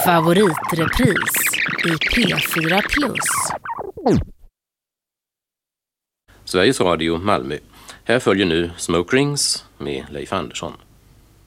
Favoritrepris i P4 Plus. Sveriges Radio Malmö. Här följer nu Smoke Rings med Leif Andersson.